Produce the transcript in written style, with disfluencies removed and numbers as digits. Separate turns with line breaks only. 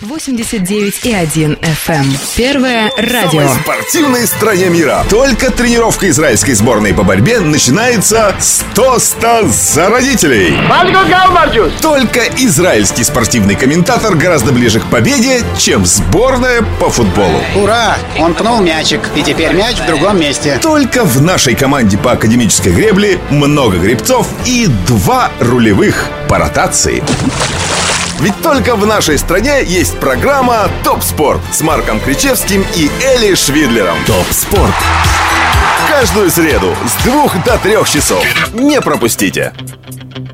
89,1 FM. Первое радио.
В самой спортивной стране мира. Только тренировка израильской сборной по борьбе начинается с тоста за родителей. Только израильский спортивный комментатор гораздо ближе к победе, чем сборная по футболу.
Ура! Он пнул мячик, и теперь мяч в другом месте.
Только в нашей команде по академической гребле много гребцов и 2 рулевых по ротации. Ведь только в нашей стране есть программа «Топ Спорт» с Марком Кричевским и Эли Швидлером. «Топ Спорт». Каждую среду с 2 до 3 часов. Не пропустите.